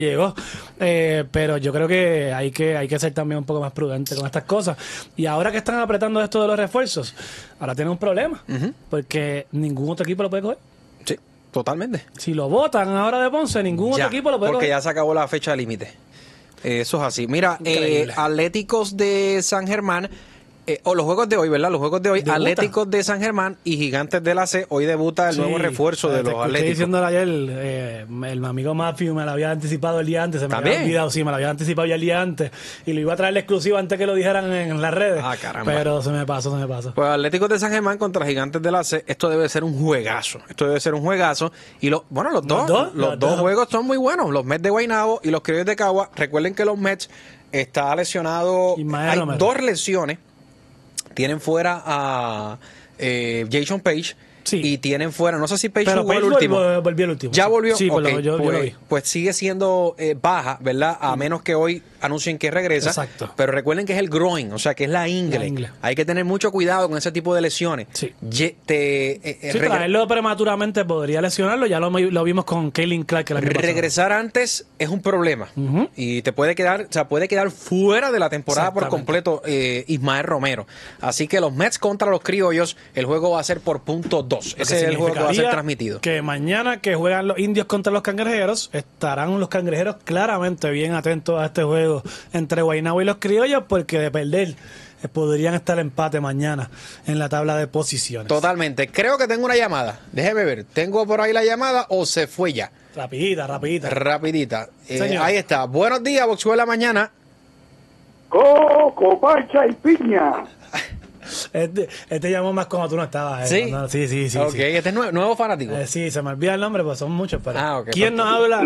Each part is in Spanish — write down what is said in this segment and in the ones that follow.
llegó, pero yo creo que hay que ser también un poco más prudente con estas cosas. Y ahora que están apretando esto de los refuerzos, ahora tienen un problema, porque ningún otro equipo lo puede coger. Sí, totalmente. Si lo votan ahora de Ponce, ningún otro equipo lo puede porque coger. ya se acabó la fecha límite. Eso es así. Mira, Atléticos de San Germán, o los juegos de hoy, ¿verdad? Los juegos de hoy, Debuta. Atléticos de San Germán y Gigantes de la C. Hoy debuta el nuevo refuerzo de los Atléticos. Diciéndole ayer, el amigo Matthew me lo había anticipado el día antes. Se me había olvidado, sí, me lo había anticipado ya el día antes. Y lo iba a traer la exclusiva antes que lo dijeran en las redes. Ah, caramba. Pero se me pasó. Pues Atléticos de San Germán contra Gigantes de la C. Esto debe ser un juegazo. Y los dos juegos son muy buenos. Los Mets de Guaynabo y los Criollos de Cagua. Recuerden que los Mets está lesionado. Hay dos lesiones. Tienen fuera a Jason Page. Sí. Y tienen fuera, no sé si Page jugó el último. Volvió el último. ¿Ya volvió? Sí, okay, yo lo vi. Pues sigue siendo baja, ¿verdad? A menos que hoy anuncien que regresa. Exacto. Pero recuerden que es el groin, o sea, que es la ingle. Hay que tener mucho cuidado con ese tipo de lesiones. Sí. Traerlo prematuramente podría lesionarlo. Ya lo vimos con Kaylin Clark. Regresar antes es un problema. Y te puede quedar, puede quedar fuera de la temporada por completo Ismael Romero. Así que los Mets contra los Criollos, el juego va a ser por punto 2. Ese es el juego que va a ser transmitido. Que mañana que juegan los Indios contra los Cangrejeros, estarán los Cangrejeros claramente bien atentos a este juego entre Guaynabo y los Criollos, porque de perder podrían estar empate mañana en la tabla de posiciones. Totalmente. Creo que tengo una llamada. Déjeme ver. ¿Tengo por ahí la llamada o se fue ya? Rapidita. Ahí está. Buenos días, Boxeo de la Mañana. Coco, parcha y piña. Este llamó más cuando tú no estabas. ¿Sí? Sí. Ok, sí. Este es nuevo fanático. Sí, se me olvida el nombre, pues son muchos. Pero okay, ¿quién nos habla?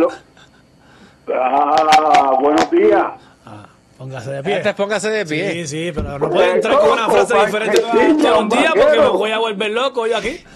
Buenos días. Póngase de pie. Póngase de pie. Sí, pero no puede entrar con una frase diferente todos los días porque me voy a volver loco yo aquí.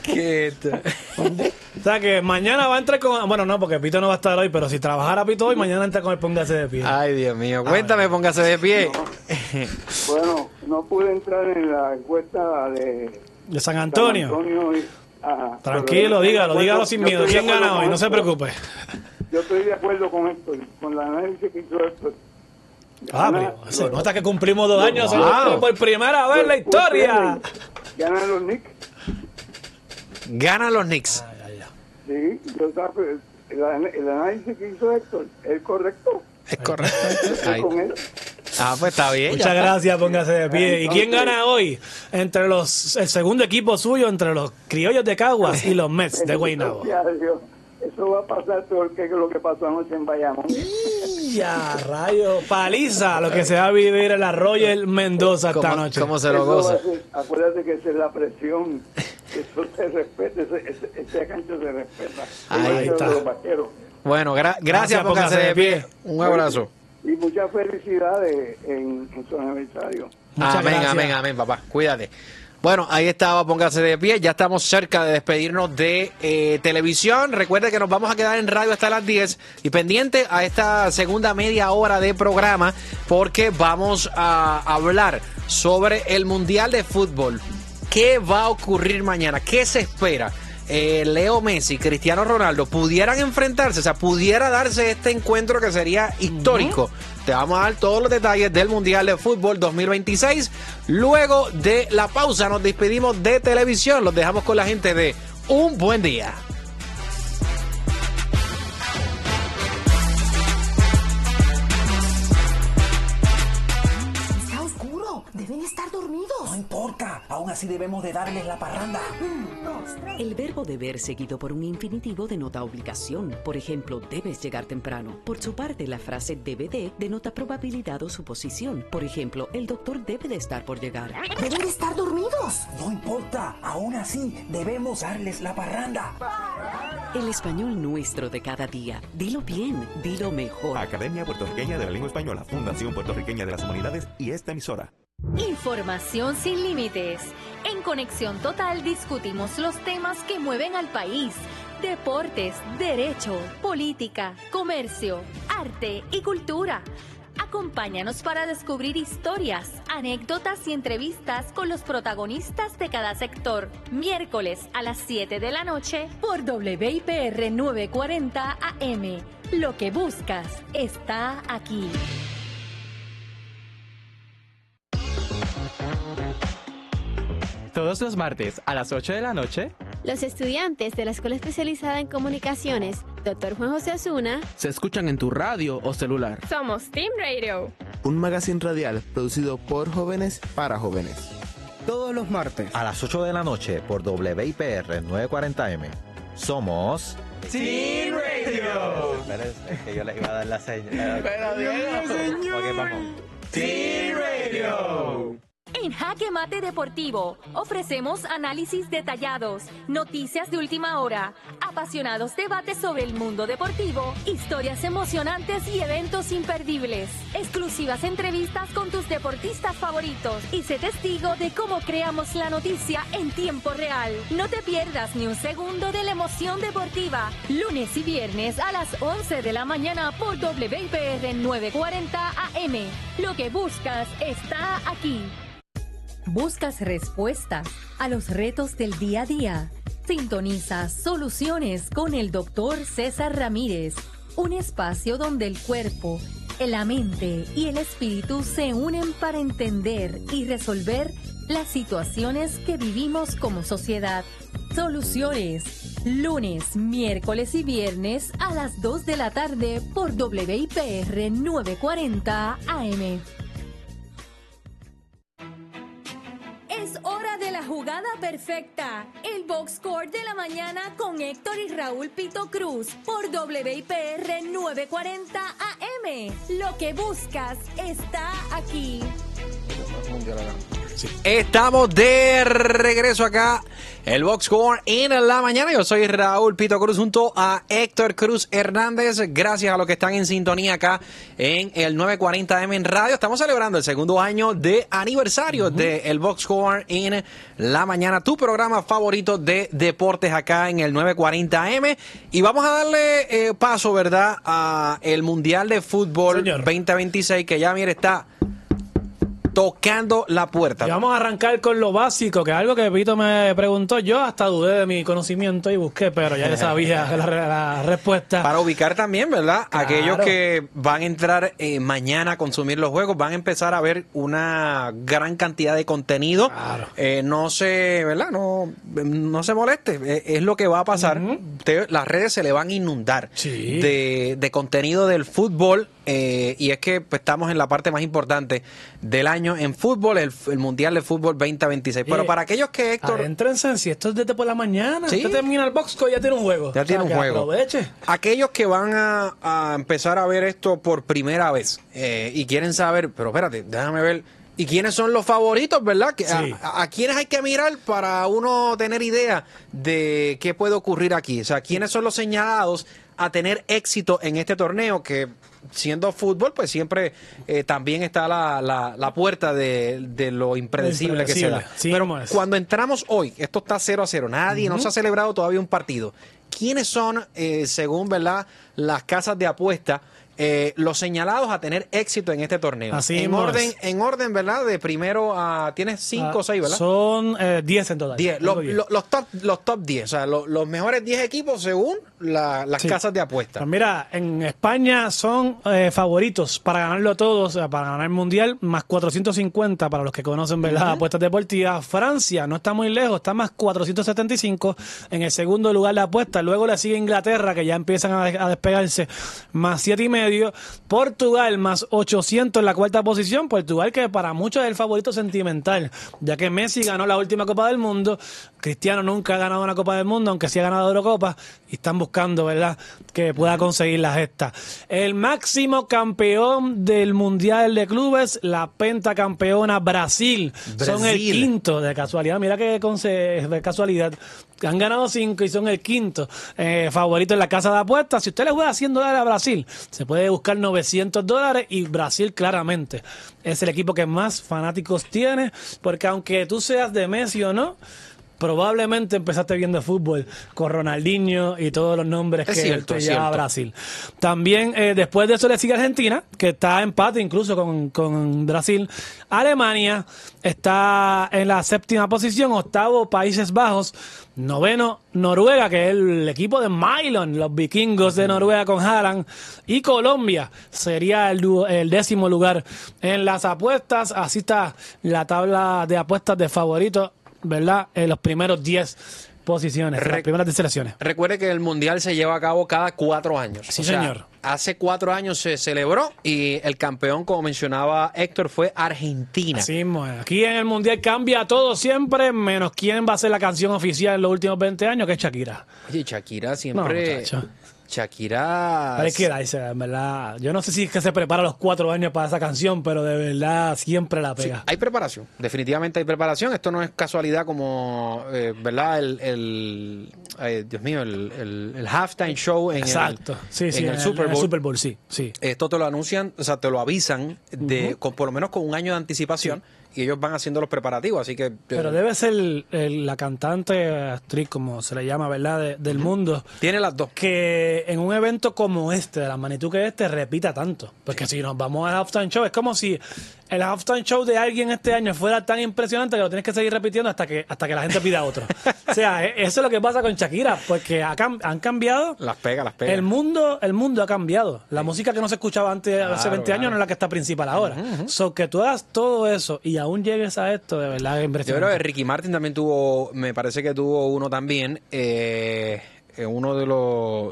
O sea que mañana va a entrar con... Bueno, no, porque Pito no va a estar hoy, pero si trabajara Pito hoy, mañana entra con el póngase de pie. Ay, Dios mío. Cuéntame, póngase de pie. No. Bueno, no pude entrar en la encuesta de San Antonio. Tranquilo, dígalo sin miedo. ¿Quién gana hoy? No se preocupe. Yo estoy de acuerdo con esto, con la análisis que hizo esto. Pero se nota que cumplimos 2 años por primera vez en la historia. Ganan los Knicks. Ganan los Knicks. Sí, el análisis que hizo Héctor es correcto. Es correcto. Con él. Pues está bien. Muchas gracias, póngase de pie. ¿Y quién gana hoy? El segundo equipo suyo, entre los Criollos de Caguas y los Mets de Guaynabo. Eso va a pasar peor que lo que pasó anoche en Bayamón. Ya, rayo. Paliza lo que se va a vivir en la Royal Mendoza esta noche. ¿Cómo se lo goza? Acuérdate que esa es la presión. Eso se respeta. Ese cancho se respeta. Ahí está. Bueno, gracias, póngase de pie. Un abrazo. Y muchas felicidades en su aniversario. Amén, papá. Cuídate. Bueno, ahí estaba, póngase de pie. Ya estamos cerca de despedirnos de televisión. Recuerde que nos vamos a quedar en radio hasta las 10 y pendiente a esta segunda media hora de programa porque vamos a hablar sobre el Mundial de Fútbol. ¿Qué va a ocurrir mañana? ¿Qué se espera? Leo Messi, Cristiano Ronaldo pudieran enfrentarse, o sea, pudiera darse este encuentro que sería histórico. Te vamos a dar todos los detalles del Mundial de Fútbol 2026. Luego de la pausa nos despedimos de televisión. Los dejamos con la gente de Un Buen Día. Está oscuro. Deben estar dormidos. No importa. Aún así debemos de darles la parranda. 1, 2, 3. El verbo deber seguido por un infinitivo denota obligación. Por ejemplo, debes llegar temprano. Por su parte, la frase debe de denota probabilidad o suposición. Por ejemplo, el doctor debe de estar por llegar. Deben estar dormidos. No importa. Aún así debemos darles la parranda. El español nuestro de cada día. Dilo bien, dilo mejor. Academia Puertorriqueña de la Lengua Española, Fundación Puertorriqueña de las Humanidades y esta emisora. Información sin límites. En Conexión Total discutimos los temas que mueven al país. Deportes, derecho, política, comercio, arte y cultura. Acompáñanos para descubrir historias, anécdotas y entrevistas con los protagonistas de cada sector. Miércoles a las 7 de la noche por WIPR 940 AM. Lo que buscas está aquí. Todos los martes a las 8 de la noche, los estudiantes de la Escuela Especializada en Comunicaciones, Dr. Juan José Osuna, se escuchan en tu radio o celular. Somos Team Radio, un magazine radial producido por jóvenes para jóvenes. Todos los martes a las 8 de la noche por WIPR 940M. Somos Team Radio. Es que yo les iba a dar la señal. Pero Diego, ok, vamos. Team Radio. En Jaque Mate Deportivo ofrecemos análisis detallados, noticias de última hora, apasionados debates sobre el mundo deportivo, historias emocionantes y eventos imperdibles, exclusivas entrevistas con tus deportistas favoritos y sé testigo de cómo creamos la noticia en tiempo real. No te pierdas ni un segundo de la emoción deportiva. Lunes y viernes a las 11 de la mañana por WIPR 940 AM. Lo que buscas está aquí. ¿Buscas respuestas a los retos del día a día? Sintoniza Soluciones con el Dr. César Ramírez, un espacio donde el cuerpo, la mente y el espíritu se unen para entender y resolver las situaciones que vivimos como sociedad. Soluciones, lunes, miércoles y viernes a las 2 de la tarde por WIPR 940 AM. Es hora de la jugada perfecta. El Box Score de la mañana con Héctor y Raúl Pito Cruz por WIPR 940 AM. Lo que buscas está aquí. Sí. Estamos de regreso acá. El Box Score en la mañana. Yo soy Raúl Pito Cruz junto a Héctor Cruz Hernández. Gracias a los que están en sintonía acá en el 940M en radio. Estamos celebrando el segundo año de aniversario de el Box Score en la mañana. Tu programa favorito de deportes acá en el 940M. Y vamos a darle paso, ¿verdad?, a el Mundial de Fútbol 2026 que ya, mire, está tocando la puerta. Y vamos a arrancar con lo básico, que es algo que Pito me preguntó. Yo hasta dudé de mi conocimiento y busqué, pero ya sabía la respuesta. Para ubicar también, ¿verdad? Claro. Aquellos que van a entrar mañana a consumir los juegos, van a empezar a ver una gran cantidad de contenido. Claro. No se, ¿verdad? No se moleste. Es lo que va a pasar. Las redes se le van a inundar de contenido del fútbol. Y es que pues, estamos en la parte más importante del año en fútbol, el Mundial de Fútbol 2026. Pero para aquellos que, Héctor... Entrense, si esto es desde por la mañana, ¿sí? Usted termina el Box Score, ya tiene un juego. Ya tiene un juego. Aproveche. Aquellos que van a empezar a ver esto por primera vez y quieren saber, pero espérate, déjame ver... ¿Y quiénes son los favoritos, verdad? Sí. ¿A quiénes hay que mirar para uno tener idea de qué puede ocurrir aquí? O sea, ¿quiénes son los señalados a tener éxito en este torneo? Que siendo fútbol, pues siempre también está la puerta de lo impredecible que se da. Sí, pero cuando entramos hoy, esto está 0-0, no se ha celebrado todavía un partido. ¿Quiénes son, según, verdad, las casas de apuesta, los señalados a tener éxito en este torneo? Así en orden, ¿verdad? De primero a... Tienes 5 o 6, ¿verdad? Son 10 en total. 10. Los top 10. O sea, los mejores 10 equipos según las casas de apuesta. Pues mira, en España son favoritos para ganarlo todo, o sea, para ganar el Mundial, más 450 para los que conocen, ¿verdad? Apuestas deportivas. Francia no está muy lejos, está más 475 en el segundo lugar de apuestas. Luego le sigue Inglaterra, que ya empiezan a despegarse, más 7,5. Portugal más 800 en la cuarta posición. Portugal, que para muchos es el favorito sentimental, ya que Messi ganó la última Copa del Mundo, Cristiano nunca ha ganado una Copa del Mundo, aunque sí ha ganado Eurocopa, y están buscando, ¿verdad?, que pueda conseguir la gesta. El máximo campeón del Mundial de Clubes, la pentacampeona Brasil. Son el quinto, de casualidad, mira que de casualidad. Han ganado 5 y son el quinto favorito en la casa de apuestas. Si usted le juega $100 a Brasil, se puede buscar $900 y Brasil claramente es el equipo que más fanáticos tiene, porque aunque tú seas de Messi o no, probablemente empezaste viendo fútbol con Ronaldinho y todos los nombres Es que cierto, te es lleva a cierto. Brasil. También después de eso le sigue Argentina, que está en empate incluso con Brasil. Alemania está en la 7ª posición, 8º Países Bajos, 9º Noruega, que es el equipo de Mylon, los vikingos de Noruega con Haaland, y Colombia sería el 10º lugar en las apuestas. Así está la tabla de apuestas de favoritos, ¿verdad? En los primeros 10 posiciones, las primeras 10 selecciones. Recuerde que el Mundial se lleva a cabo cada 4 años. Sí, O sea, señor. Hace 4 años se celebró y el campeón, como mencionaba Héctor, fue Argentina. Así mismo es. Aquí en el Mundial cambia todo siempre, menos quién va a ser la canción oficial en los últimos 20 años, que es Shakira. Oye, Shakira No, siempre... muchacho. Shakira... Pero hay que darse, en verdad. Yo no sé si es que se prepara los 4 años para esa canción, pero de verdad siempre la Sí, pega. hay preparación, definitivamente hay preparación. Esto no es casualidad como, ¿verdad? Dios mío, el halftime show en Exacto. Sí, sí, en el Super Bowl. Super Bowl, sí, sí. Esto te lo anuncian, o sea, te lo avisan por lo menos con un año de anticipación y ellos van haciendo los preparativos, así que... Pero debe ser la cantante, actriz, como se le llama, ¿verdad? Del mundo. Tiene las dos. Que en un evento como este, de la magnitud que este, repita tanto. Porque si nos vamos al halftime show, es como si el halftime show de alguien este año fuera tan impresionante que lo tienes que seguir repitiendo hasta que la gente pida otro. O sea, eso es lo que pasa con Shakira, porque han cambiado. Las pega. El mundo ha cambiado. La música que no se escuchaba antes, hace 20 años, no es la que está principal ahora. So, que tú hagas todo eso y aún llegues a esto, de verdad es Yo impresionante. creo que Ricky Martin también tuvo, me parece que tuvo uno también, uno de los...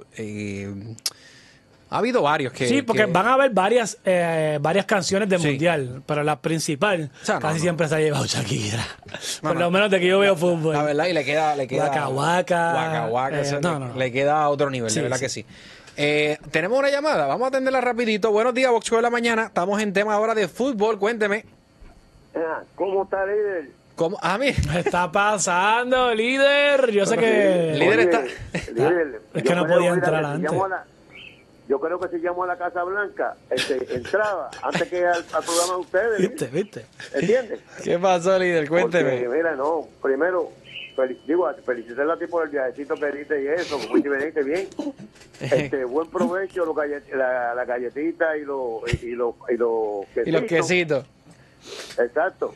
ha habido varios que... Sí, porque que- van a haber varias canciones de Sí. mundial, pero la principal sea, casi no. siempre se ha llevado Shakira. No, Por no. lo menos de que yo veo fútbol. La verdad, y le queda... Waka Waka. Waka Waka, ese no. le queda a otro nivel, Sí, de verdad sí. que sí. Tenemos una llamada, vamos a atenderla rapidito. Buenos días, Boxeo de la Mañana. Estamos en tema ahora de fútbol, cuénteme. ¿Cómo está, líder? ¿Cómo? A mí. ¿Qué está pasando, líder? Yo sé que... Líder está... Líder, Es que yo no creo, podía mira, entrar que si antes. llamo a yo creo que si llamo a la Casa Blanca, entraba antes que al programa de ustedes. ¿Viste? ¿Entiendes? ¿Qué pasó, líder? Cuénteme. Porque, mira, no, primero, felicitarla a ti por el viajecito que diste y eso, como te veniste bien. Buen provecho, la galletita y los Y los quesitos. Exacto.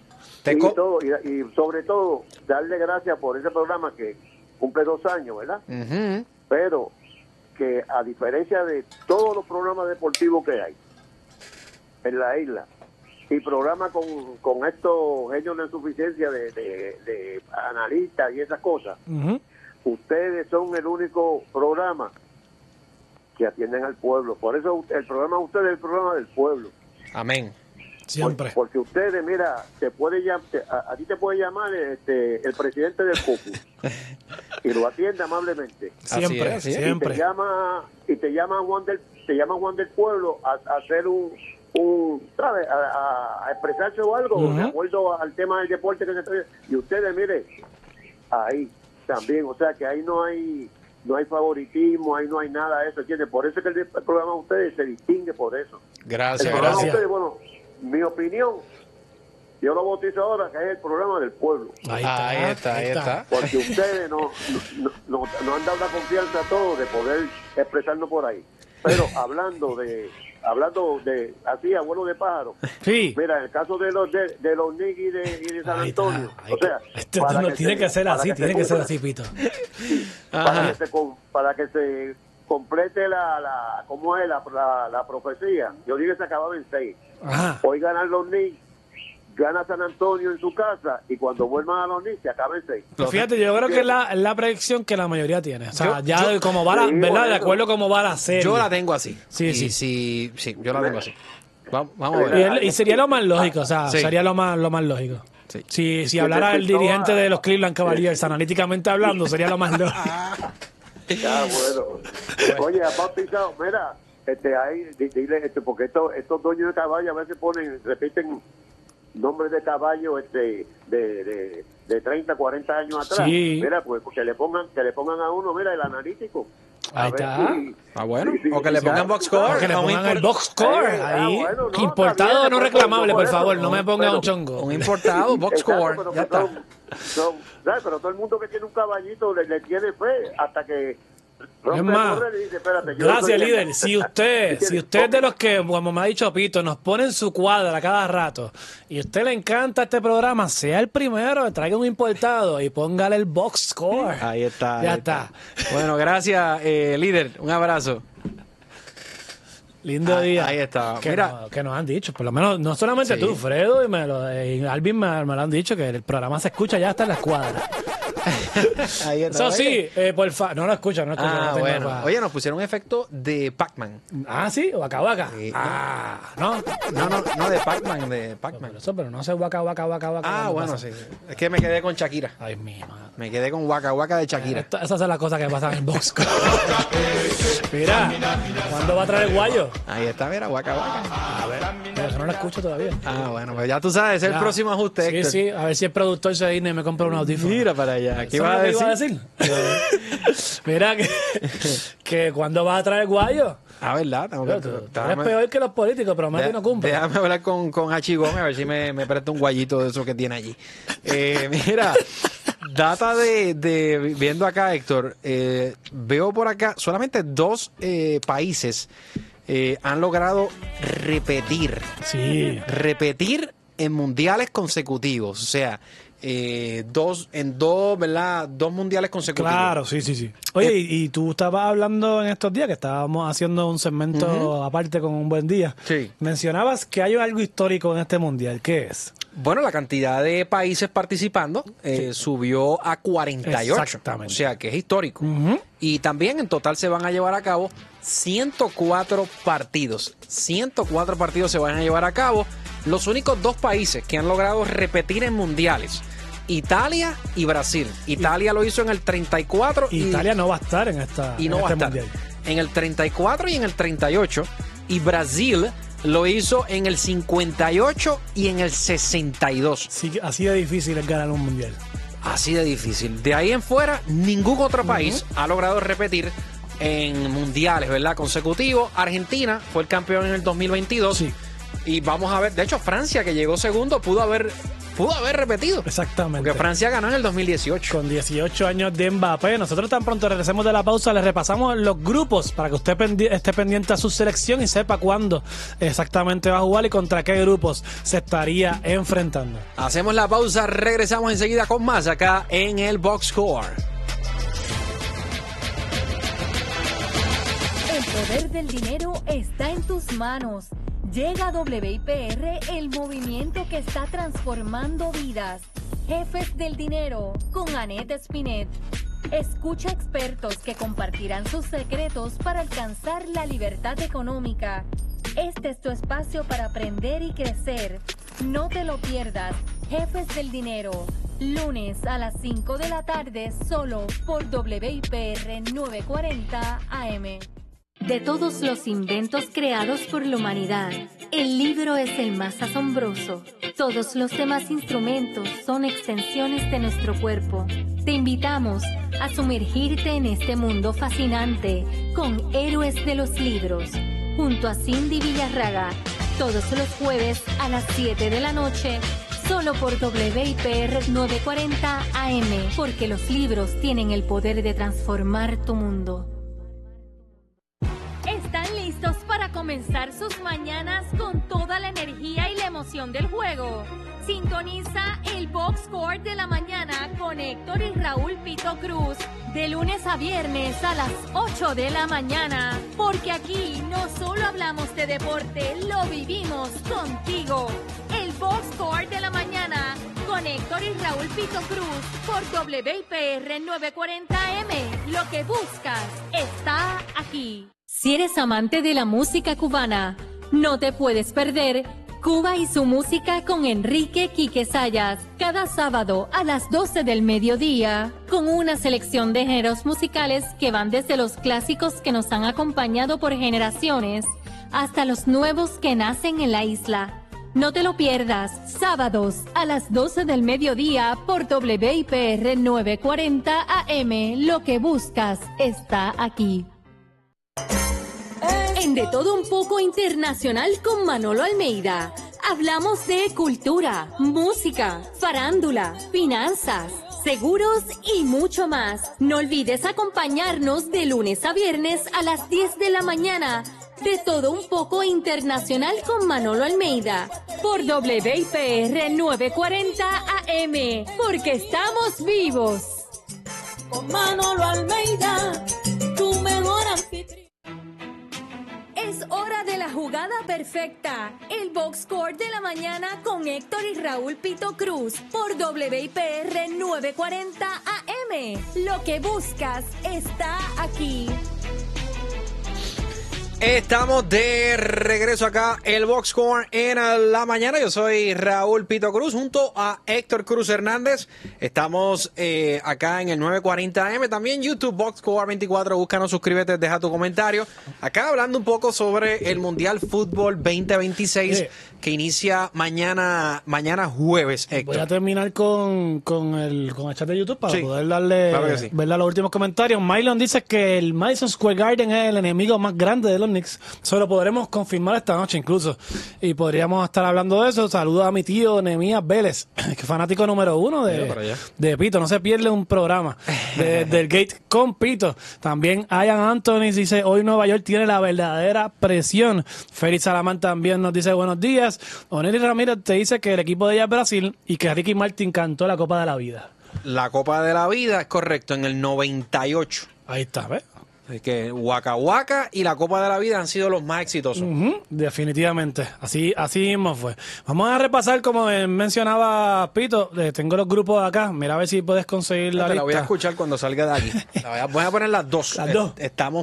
Y sobre todo, darle gracias por ese programa que cumple 2 años, ¿verdad? Ujú. Pero que a diferencia de todos los programas deportivos que hay en la isla y programas con estos genios de insuficiencia de analistas y esas cosas, ustedes son el único programa que atienden al pueblo. Por eso el programa de ustedes es el programa del pueblo. Amén. Siempre. Porque ustedes, mira, a ti te puede llamar el presidente del CUCU y lo atiende amablemente. Siempre, Así es, así es. siempre. Y te llama Juan del Pueblo a hacer ¿sabes? A expresarse o algo de acuerdo al tema del deporte que se está. Y ustedes, mire, ahí también, o sea que ahí no hay favoritismo, ahí no hay nada de eso, ¿entiendes? Por eso es que el programa de ustedes se distingue por eso. Gracias, El programa de gracias. ustedes, bueno, mi opinión, yo lo bautizo ahora que es el programa del pueblo. Ahí está. Porque ustedes no han dado la confianza a todos de poder expresarnos por ahí. Pero hablando de así, abuelo de pájaro. Sí. Mira, en el caso de los Knicks y de San Antonio, o sea, Esto para no tiene que ser para así, se tiene que ser cumpla- así, Pito. para que se complete ¿cómo es? La profecía. Yo digo que se acababa en 6. Ajá. Hoy ganan los Knicks, gana San Antonio en su casa y cuando vuelvan a los Knicks se acaba en 6. Pues fíjate, yo creo que es la predicción que la mayoría tiene. O sea, como va sí, ¿verdad? bueno. De acuerdo como va la serie. Yo la tengo así. Sí, Y sí. sí, yo la tengo así. Vamos a ver. Y sería lo más lógico, o sea, Sí. sería lo más lógico. Sí. Si hablara el dirigente de los Cleveland Cavaliers, analíticamente hablando, sería lo más lógico. Bueno. Oye, ha bautizado, mira, dile, porque estos dueños de caballo a veces repiten nombres de caballo de 30, 40 años atrás. Sí. Mira, pues que le pongan a uno, mira, el analítico. Ahí está. Bueno. O que le pongan box score. O que le pongan el box score. Ahí. Importado o no reclamable, por favor. No me ponga un chongo. Un importado, box score. Ya está. Pero todo el mundo que tiene un caballito le tiene fe hasta que... Es más, gracias, líder. Si usted es de los que, como me ha dicho Pito, nos pone en su cuadra a cada rato y a usted le encanta este programa, sea el primero, traiga un importado y póngale el box score. Ahí está. Ya está. Bueno, gracias, líder. Un abrazo. Lindo día. Ahí está. Mira, que nos han dicho, por lo menos, no solamente tú, Fredo y Alvin me lo han dicho, que el programa se escucha ya hasta en la escuadra. Ahí está. Eso sí, no lo escucho. Bueno. Oye, nos pusieron un efecto de Pac-Man. Ah, sí, Waka Waka. No, de Pac-Man, de Pac-Man. Pero no sé Waka Waka. Ah, bueno, sí. Es que me quedé con Shakira. Ay, mi madre. Me quedé con Waka Waka de Shakira. Esas son las cosas que pasan en box. Mira, ¿cuándo va a traer el guayo? Ahí está, mira, Waka Waka. A ver, pero eso no lo escucho todavía. Bueno, pues ya tú sabes, es el próximo ajuste, Héctor. Sí, a ver si el productor se viene y me compra un audífono. Mira para allá. ¿Qué iba a decir? Mira, que ¿cuándo vas a traer el guayo? ¿Verdad? Es peor que los políticos, pero más que no cumple. Déjame hablar con Hachigón a ver si me presta un guayito de eso que tiene allí. Mira, data de viendo acá, Héctor, veo por acá solamente 2 países han logrado repetir en mundiales consecutivos. O sea, dos mundiales consecutivos. Claro, sí. Oye, y tú estabas hablando en estos días que estábamos haciendo un segmento aparte con Un Buen Día. Sí. Mencionabas que hay algo histórico en este mundial. ¿Qué es? Bueno, la cantidad de países participando subió a 48. Exactamente. O sea, que es histórico. Y también en total se van a llevar a cabo 104 partidos. 104 partidos se van a llevar a cabo. Los únicos 2 países que han logrado repetir en mundiales, Italia y Brasil. Italia lo hizo en el 34. Italia no va a estar en este mundial. En el 34 y en el 38. Y Brasil lo hizo en el 58 y en el 62. Sí, así de difícil es ganar un mundial. Así de difícil. De ahí en fuera, ningún otro país ha logrado repetir en mundiales, ¿verdad? Consecutivos. Argentina fue el campeón en el 2022. Sí. Y vamos a ver, de hecho, Francia, que llegó segundo, pudo haber repetido. Exactamente. Porque Francia ganó en el 2018. Con 18 años de Mbappé. Nosotros tan pronto regresemos de la pausa, les repasamos los grupos para que usted esté pendiente a su selección y sepa cuándo exactamente va a jugar y contra qué grupos se estaría enfrentando. Hacemos la pausa, regresamos enseguida con más acá en el Box Score. El poder del dinero está en tus manos. Llega a WIPR, el movimiento que está transformando vidas. Jefes del Dinero, con Annette Spinet. Escucha expertos que compartirán sus secretos para alcanzar la libertad económica. Este es tu espacio para aprender y crecer. No te lo pierdas. Jefes del Dinero, lunes a las 5 de la tarde, solo por WIPR 940 AM. De todos los inventos creados por la humanidad, el libro es el más asombroso. Todos los demás instrumentos son extensiones de nuestro cuerpo. Te invitamos a sumergirte en este mundo fascinante con Héroes de los Libros, junto a Cindy Villarraga, todos los jueves a las 7 de la noche, solo por WIPR 940 AM, porque los libros tienen el poder de transformar tu mundo. ¿Están listos para comenzar sus mañanas con toda la energía y la emoción del juego? Sintoniza el Box Score de la mañana con Héctor y Raúl Pito Cruz de lunes a viernes a las 8 de la mañana, porque aquí no solo hablamos de deporte, lo vivimos contigo. El Box Score de la mañana con Héctor y Raúl Pito Cruz por WIPR 940M. Lo que buscas está aquí. Si eres amante de la música cubana, no te puedes perder Cuba y su música con Enrique Quique Sayas, cada sábado a las 12 del mediodía, con una selección de géneros musicales que van desde los clásicos que nos han acompañado por generaciones hasta los nuevos que nacen en la isla. No te lo pierdas, sábados a las 12 del mediodía por WIPR 940 AM. Lo que buscas está aquí. En De Todo Un Poco Internacional con Manolo Almeida, hablamos de cultura, música, farándula, finanzas, seguros y mucho más. No olvides acompañarnos de lunes a viernes a las 10 de la mañana. De Todo Un Poco Internacional con Manolo Almeida por WIPR 940 AM, porque estamos vivos. Con Manolo Almeida, tu mejor anfitrión. Es hora de la jugada perfecta. El Box Score de la mañana con Héctor y Raúl Pito Cruz por WIPR 940 AM. Lo que buscas está aquí. Estamos de regreso acá, el Box Score en la mañana. Yo soy Raúl Pito Cruz junto a Héctor Cruz Hernández. Estamos acá en el 940 AM, también YouTube Box Score 24. Búscanos, suscríbete, deja tu comentario. Acá hablando un poco sobre el Mundial Fútbol 2026 que inicia mañana jueves, Héctor. Voy a terminar con el chat de YouTube para poder darle, claro sí, ¿verdad?, los últimos comentarios. Mylon dice que el Madison Square Garden es el enemigo más grande de los Knicks. Eso lo podremos confirmar esta noche incluso. Y podríamos estar hablando de eso. Saludos a mi tío Nehemías Vélez, que es fanático número 1 de Pito. No se pierde un programa del Gate con Pito. También Ian Anthony dice, hoy Nueva York tiene la verdadera presión. Félix Salamán también nos dice buenos días. Oneli Ramírez te dice que el equipo de ella es Brasil y que Ricky Martin cantó la Copa de la Vida. La Copa de la Vida es correcto, en el 98. Ahí está, ¿ves? Así que Waka Waka y la Copa de la Vida han sido los más exitosos. Definitivamente, así mismo fue. Vamos a repasar, como mencionaba Pito, tengo los grupos acá, mira a ver si puedes conseguir la lista. La voy a escuchar cuando salga de aquí. Voy a poner las dos. Las dos. Estamos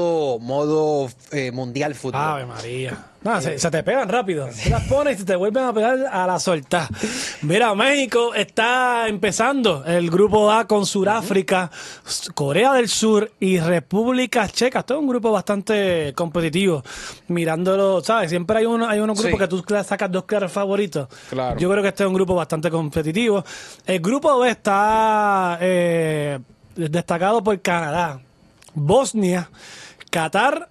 modo Mundial Fútbol. Ave María. No, se te pegan rápido. Tú las pones y se te vuelven a pegar a la solta. Mira, México está empezando el grupo A con Suráfrica, Corea del Sur y República Checa. Esto es un grupo bastante competitivo. Mirándolo, ¿sabes? Siempre hay unos grupos que tú sacas dos claros favoritos. Claro. Yo creo que este es un grupo bastante competitivo. El grupo B está destacado por Canadá, Bosnia, Qatar.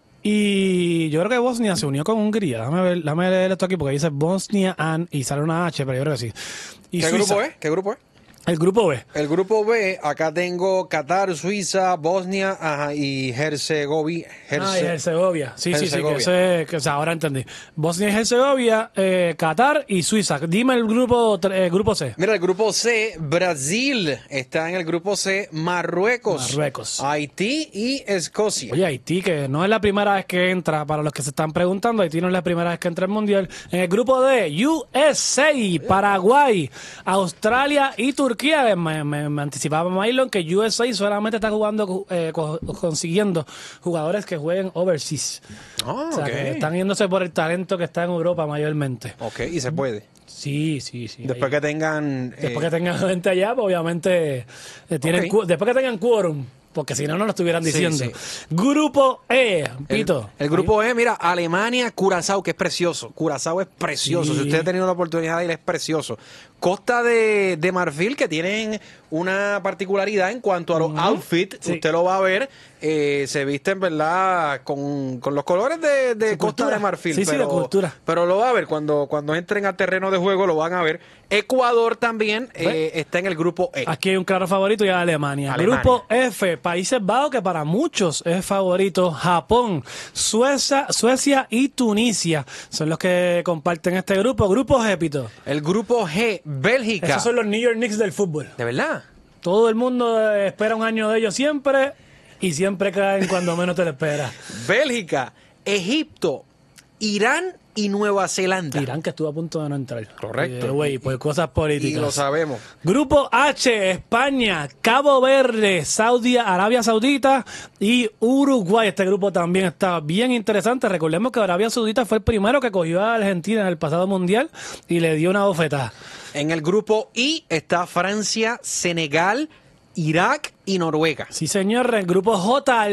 Y yo creo que Bosnia se unió con Hungría. Déjame leer esto aquí porque dice Bosnia y sale una H, pero yo creo que sí. Y ¿Qué Suiza. grupo es? ¿Qué grupo es? El grupo B. El grupo B, acá tengo Qatar, Suiza, Bosnia y Herzegovina. Herzegovina. Sí, que ahora entendí. Bosnia y Herzegovina, Qatar y Suiza. Dime el grupo C. Mira, el grupo C, Brasil está en el grupo C, Marruecos, Haití y Escocia. Oye, Haití, que no es la primera vez que entra, para los que se están preguntando, Haití no es la primera vez que entra al Mundial. En el grupo D, USA, Paraguay, Australia y Turquía. Me anticipaba Mylon que USA solamente está jugando, consiguiendo jugadores que jueguen overseas. O sea, que están yéndose por el talento que está en Europa mayormente. Ok, y se puede. Sí. Después que tengan gente allá, pues obviamente después que tengan quórum. Porque si no, no lo estuvieran diciendo. Sí. Grupo E, Pito. El grupo E, mira, Alemania, Curazao, que es precioso. Curazao es precioso. Sí. Si usted ha tenido la oportunidad de ir, es precioso. Costa de Marfil, que tienen una particularidad en cuanto a los outfits. Sí. Usted lo va a ver. Se visten, ¿verdad?, con los colores de Costa de Marfil. Sí, de cultura. Pero lo va a ver cuando entren al terreno de juego, lo van a ver. Ecuador también está en el grupo E. Aquí hay un claro favorito y es Alemania. Grupo F, Países Bajos, que para muchos es favorito. Japón, Suecia y Tunisia son los que comparten este grupo. Grupo G, Pito. El grupo G, Bélgica. Esos son los New York Knicks del fútbol. ¿De verdad? Todo el mundo espera un año de ellos siempre y siempre caen cuando menos te lo esperas. Bélgica, Egipto, Irán y Nueva Zelanda. Irán, que estuvo a punto de no entrar. Correcto. Por cosas políticas. Y lo sabemos. Grupo H, España, Cabo Verde, Arabia Saudita y Uruguay. Este grupo también está bien interesante. Recordemos que Arabia Saudita fue el primero que cogió a Argentina en el pasado mundial y le dio una bofetada. En el grupo I está Francia, Senegal, Irak y Noruega. Sí, señor. El grupo J,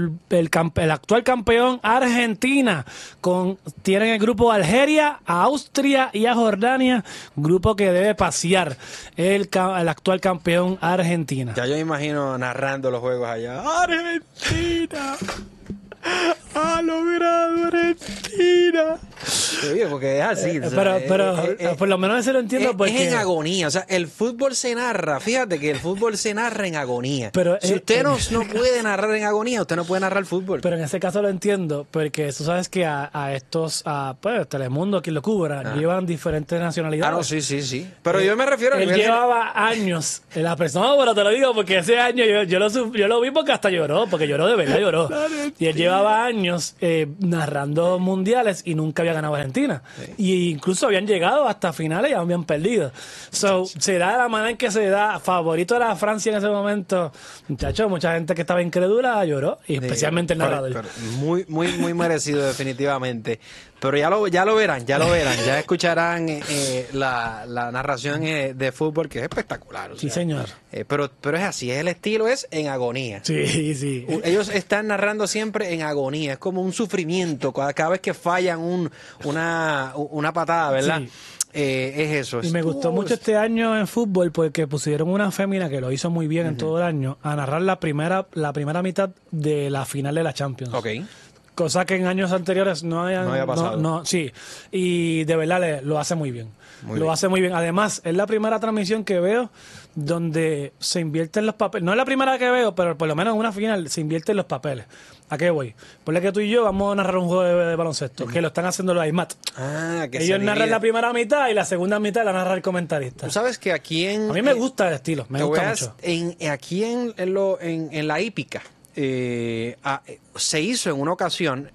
el actual campeón Argentina. Tienen el grupo Algeria, a Austria y a Jordania. Grupo que debe pasear el actual campeón Argentina. Ya yo me imagino narrando los juegos allá. ¡Argentina! ¡Ha logrado Argentina! Oye, porque es así. Pero por lo menos eso lo entiendo porque... Es en agonía. O sea, el fútbol se narra. Fíjate que el fútbol se narra en agonía. Pero si usted no puede narrar en agonía, usted no puede narrar el fútbol. Pero en ese caso lo entiendo, porque tú sabes que pues, Telemundo, quien lo cubra, llevan diferentes nacionalidades. Ah, no, sí. Pero yo me refiero a él llevaba años en la persona, pero te lo digo porque ese año yo lo vi porque hasta lloró, porque lloró de verdad, lloró. Y él llevaba años narrando mundiales y nunca había ganado Argentina. Sí. Y incluso habían llegado hasta finales y habían perdido. Se da de la manera en que se da. Favorito era Francia en ese momento. Muchachos, mucha gente que estaba incrédula lloró, y especialmente el narrador. Pero muy merecido definitivamente. Pero ya lo verán, ya escucharán la narración de fútbol, que es espectacular. Sí, señor. Pero es así, el estilo es en agonía. Sí. Ellos están narrando siempre en agonía, es como un sufrimiento cada vez que fallan una patada, ¿verdad? Sí. Es eso. Y me gustó mucho este año en fútbol porque pusieron una fémina que lo hizo muy bien en todo el año a narrar la primera mitad de la final de la Champions. Okay. Cosa que en años anteriores no había pasado. Sí, y de verdad lo hace muy bien. Hace muy bien. Además, es la primera transmisión que veo donde se invierten los papeles. No es la primera que veo, pero por lo menos en una final se invierten los papeles. ¿A qué voy? Ponle que tú y yo vamos a narrar un juego de baloncesto, que lo están haciendo los IMAT. Ellos narran la primera mitad y la segunda mitad la narra el comentarista. Tú sabes que aquí a mí me gusta el estilo, me gusta mucho. Aquí en la hípica, se hizo en una ocasión,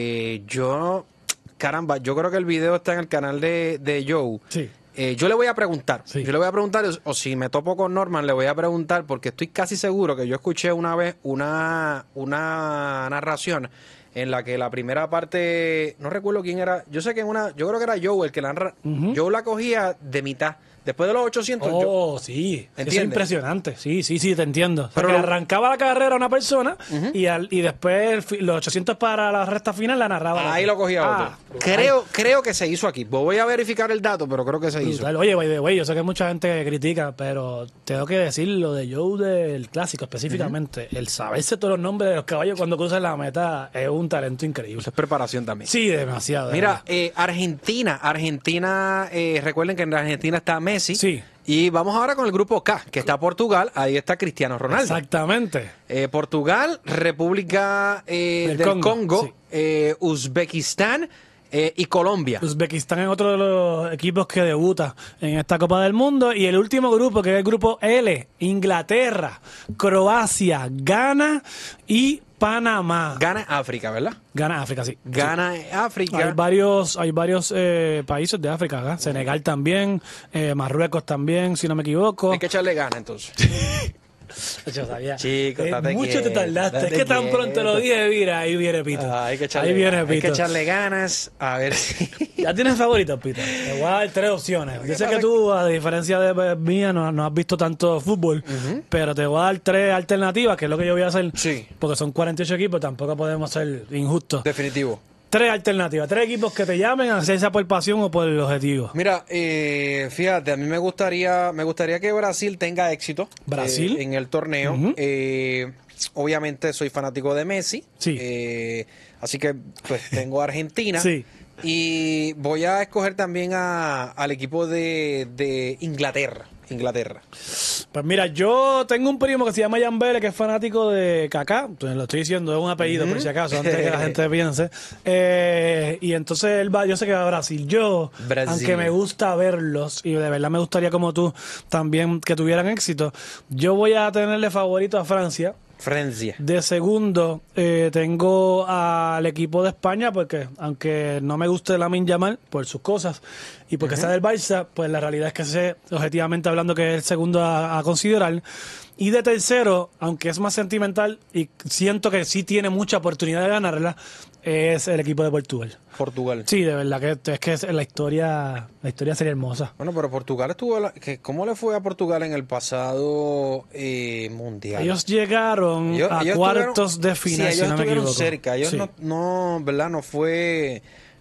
yo creo que el video está en el canal de Joe. Sí. Yo le voy a preguntar, o si me topo con Norman, le voy a preguntar, porque estoy casi seguro que yo escuché una vez una narración en la que la primera parte, no recuerdo quién era, yo creo que era Joe el que la narra. Joe la cogía de mitad. Después de los 800... sí. ¿Entiendes? Eso es impresionante. Sí, te entiendo. Pero que arrancaba la carrera a una persona y después los 800 para la recta final la narraba. Ahí lo cogía otro. Creo que se hizo aquí. Voy a verificar el dato, pero creo que se hizo. Oye, by the way, yo sé que mucha gente critica, pero tengo que decir lo de Joe del clásico específicamente. El saberse todos los nombres de los caballos cuando cruzan la meta es un talento increíble. Eso es preparación también. Sí, demasiado. Mira, Argentina, recuerden que en Argentina está Messi. Sí. Y vamos ahora con el grupo K, que está Portugal, ahí está Cristiano Ronaldo. Exactamente. Portugal, República del Congo, Uzbekistán y Colombia. Uzbekistán es otro de los equipos que debuta en esta Copa del Mundo. Y el último grupo, que es el grupo L, Inglaterra, Croacia, Ghana y Panamá. Gana África, ¿verdad? Gana África, sí. Gana África. Hay varios países de África, ¿verdad? Senegal también, Marruecos también, si no me equivoco. Hay que echarle gana, entonces. Yo sabía. Chico, mucho te tardaste. Es que tan pronto lo dije, mira, ahí viene Pito. Hay que echarle ganas. A ver si... ¿Ya tienes favoritos, Pito? Te voy a dar 3 opciones. Yo sé que tú, a diferencia de mía, no has visto tanto fútbol, pero te voy a dar 3 alternativas, que es lo que yo voy a hacer. Sí. Porque son 48 equipos, tampoco podemos ser injustos. Definitivo. 3 alternativas, 3 equipos que te llamen, a sea por pasión o por el objetivo. Mira, fíjate, a mí me gustaría que Brasil tenga éxito. ¿Brasil? En el torneo. Obviamente soy fanático de Messi. Sí. Así que pues tengo a Argentina. Sí. Y voy a escoger también al equipo de Inglaterra. Pues mira, yo tengo un primo que se llama Jan Vélez, que es fanático de Kaká. Entonces lo estoy diciendo, es un apellido por si acaso, antes de que la gente piense. Y entonces yo sé que va a Brasil. Aunque me gusta verlos, y de verdad me gustaría como tú también que tuvieran éxito, yo voy a tenerle favorito a Francia. De segundo, tengo al equipo de España, porque aunque no me guste Lamine Yamal por sus cosas y porque sea del Barça, pues la realidad es que sé, objetivamente hablando, que es el segundo a considerar. Y de tercero, aunque es más sentimental y siento que sí tiene mucha oportunidad de ganarla, es el equipo de Portugal. Sí, de verdad que la historia sería hermosa. Bueno, pero Portugal ¿cómo le fue a Portugal en el pasado mundial? Ellos llegaron a cuartos de final, sí, ellos si no me equivoco. Cerca. Ellos no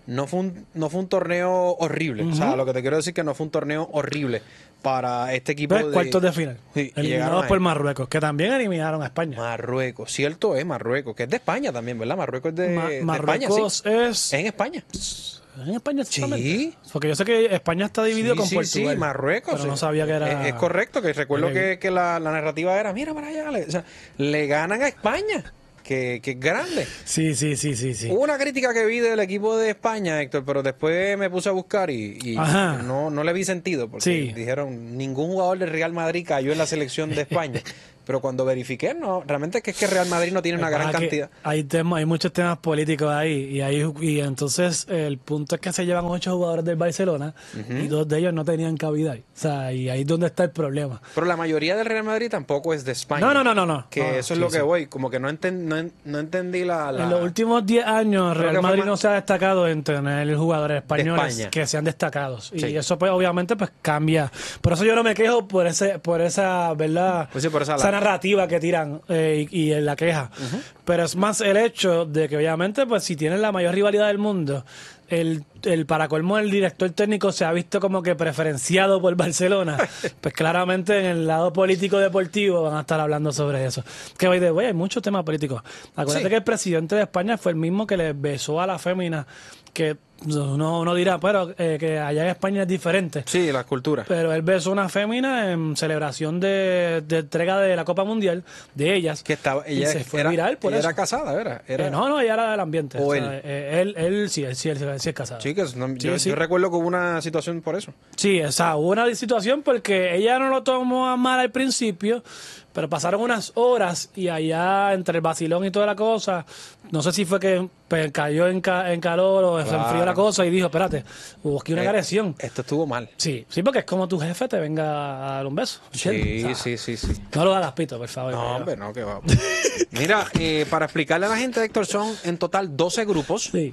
no fue un torneo horrible. O sea, lo que te quiero decir es que no fue un torneo horrible para este equipo. Cuartos de final. Sí, eliminados por Marruecos, que también eliminaron a España. Marruecos, cierto es, Marruecos, que es de España también, ¿verdad? Marruecos es de Marruecos España, es... ¿Es en España? ¿En España solamente? Sí. Porque yo sé que España está dividido con Portugal. Sí, Marruecos. Pero no sabía que era... Es correcto, que recuerdo que la narrativa era, mira para allá, le ganan a España. Que es grande. Sí. Hubo una crítica que vi del equipo de España, Héctor, pero después me puse a buscar y no le vi sentido, porque dijeron, ningún jugador del Real Madrid cayó en la selección de España. Pero cuando verifiqué, no, realmente es que Real Madrid no tiene una gran cantidad. Hay muchos temas políticos ahí, y entonces el punto es que se llevan 8 jugadores del Barcelona y 2 de ellos no tenían cabida ahí. O sea, y ahí es donde está el problema. Pero la mayoría del Real Madrid tampoco es de España. No. Que eso es lo que voy, como que no entendí la... En los últimos 10 años, Real Madrid no se ha destacado en tener jugadores españoles que sean destacados. Y eso pues obviamente pues cambia. Por eso yo no me quejo por esa, ¿verdad? Pues sí, por esa narrativa que tiran y en la queja. Pero es más el hecho de que obviamente pues si tienen la mayor rivalidad del mundo, el para colmo el director técnico se ha visto como que preferenciado por Barcelona, pues claramente en el lado político deportivo van a estar hablando sobre eso. Que hoy hay muchos temas políticos. Acuérdate que el presidente de España fue el mismo que le besó a la fémina, que uno dirá, pero que allá en España es diferente. Sí, la cultura. Pero él besó a una fémina en celebración de entrega de la Copa Mundial de ellas. Que estaba, ella se fue viral por ella eso. Era casada, ¿verdad? No, ella era del ambiente. O él sí es casado. Sí, que yo recuerdo que hubo una situación por eso. Sí, hubo una situación porque ella no lo tomó a mal al principio, pero pasaron unas horas y allá entre el vacilón y toda la cosa, no sé si fue que cayó en calor o se enfrió la cosa y dijo, espérate, hubo aquí una agresión. Esto estuvo mal. Sí, porque es como tu jefe te venga a dar un beso. Sí. No lo hagas, Pito, por favor. No, hombre, no, que va. Mira, para explicarle a la gente, Héctor, son en total 12 grupos. Sí.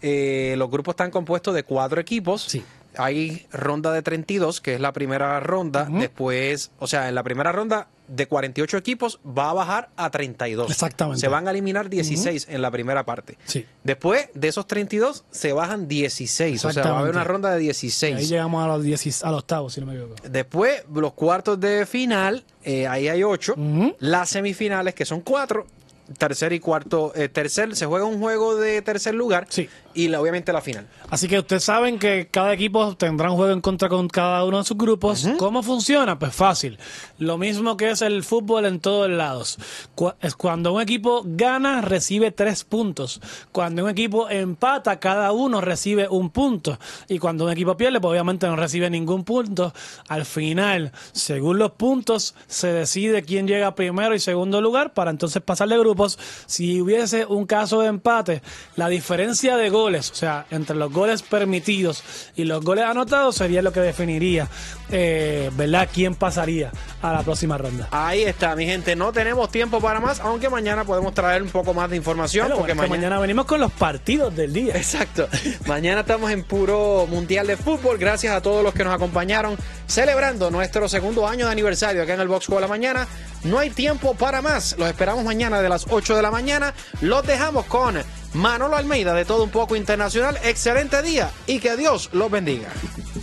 Los grupos están compuestos de 4 equipos. Sí. Hay ronda de 32, que es la primera ronda. Después, o sea, en la primera ronda de 48 equipos va a bajar a 32. Exactamente. Se van a eliminar 16 en la primera parte. Sí. Después de esos 32 se bajan 16. O sea, va a haber una ronda de 16. Y ahí llegamos a los octavos, si no me equivoco. Después, los cuartos de final, ahí hay 8. Las semifinales, que son 4. Tercer y cuarto, se juega un juego de tercer lugar y obviamente la final. Así que ustedes saben que cada equipo tendrá un juego en contra con cada uno de sus grupos. ¿Cómo funciona? Pues fácil. Lo mismo que es el fútbol en todos lados. Cuando un equipo gana, recibe 3 puntos. Cuando un equipo empata, cada uno recibe 1 punto. Y cuando un equipo pierde, pues obviamente no recibe ningún punto. Al final, según los puntos, se decide quién llega primero y segundo lugar para entonces pasar de grupos. Si hubiese un caso de empate, la diferencia de goles, o sea, entre los goles permitidos y los goles anotados sería lo que definiría, ¿verdad?, quién pasaría a la próxima ronda. Ahí está, mi gente. No tenemos tiempo para más, aunque mañana podemos traer un poco más de información. Claro, porque mañana venimos con los partidos del día. Exacto. Mañana estamos en puro mundial de fútbol. Gracias a todos los que nos acompañaron celebrando nuestro 2º año de aniversario acá en el Box Score de la mañana. No hay tiempo para más. Los esperamos mañana de las 8 de la mañana. Los dejamos con Manolo Almeida de Todo Un Poco Internacional. Excelente día y que Dios los bendiga.